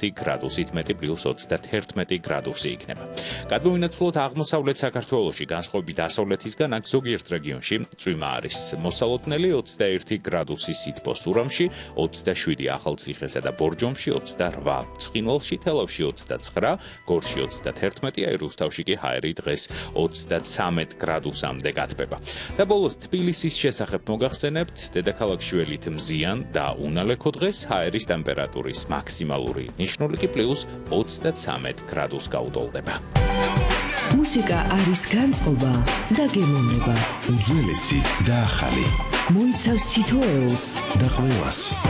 გრადუსით, მეტი +21 გრადუსი იქნება. გადმოვინაცვლოთ აღმოსავლეთ საქართველოში, განსხვავებით დასავლეთისგან, აქ ზოგიერთ რეგიონში წვიმა არის მოსალოდნელი 21 გრადუსი სითბოს ურამში, 27 ახალციხესა და ბორჯომში, 28 ცხინვალში, თელავში 29, გორში 31, აი რუსთავში კი ჰაერი დღეს 33 გრადუსამდე გათბება. და ბოლოს თბილისის შესახებ მოგახსენებთ, დედაქალაქში ველით მზიან და უნალექო დღეს ჰაერის ტემპერატურის მაქსიმალური ნიშნული კი +23 გრადუსს გაუტოლდება. მუსიკა არის განწყობა და გემოვნება. უძველესი და ახალი. მოიცავს სითოეულს და ყველას.